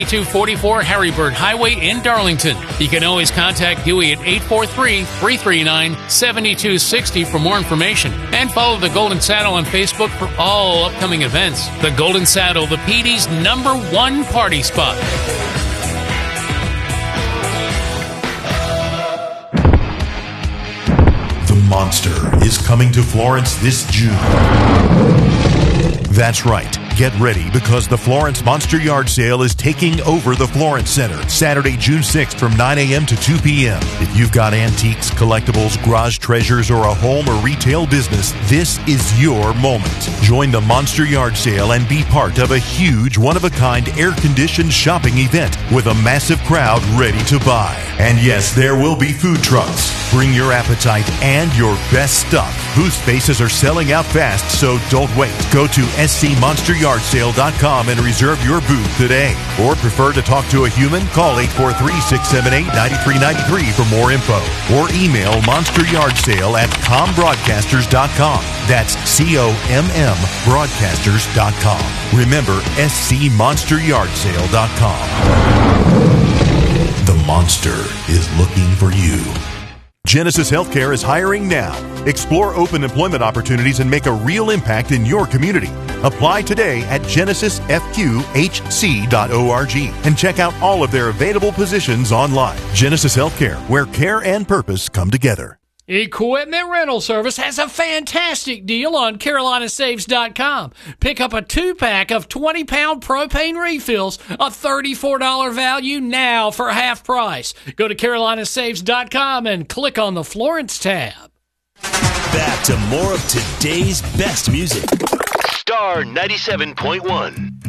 244 Harrybird Highway in Darlington. You can always contact Huey at 843-339-7260 for more information. And follow the Golden Saddle on Facebook for all upcoming events. The Golden Saddle, the PD's #1 party spot. The Monster is coming to Florence this June. That's right. Get ready because the Florence Monster Yard Sale is taking over the Florence Center Saturday, June 6th from 9 a.m. to 2 p.m. If you've got antiques, collectibles, garage treasures, or a home or retail business, this is your moment. Join the Monster Yard Sale and be part of a huge, one-of-a-kind, air-conditioned shopping event with a massive crowd ready to buy. And yes, there will be food trucks. Bring your appetite and your best stuff. Booth spaces are selling out fast, so don't wait. Go to scmonsteryardsale.com and reserve your booth today. Or prefer to talk to a human? Call 843-678-9393 for more info. Or email monsteryardsale@combroadcasters.com. That's COMM broadcasters.com. Remember, scmonsteryardsale.com. The Monster is looking for you. Genesis Healthcare is hiring now. Explore open employment opportunities and make a real impact in your community. Apply today at genesisfqhc.org and check out all of their available positions online. Genesis Healthcare, where care and purpose come together. Equipment Rental Service has a fantastic deal on CarolinaSaves.com. Pick up a 2-pack of 20-pound propane refills, a $34 value now for half price. Go to CarolinaSaves.com and click on the Florence tab. Back to more of today's best music. Star 97.1.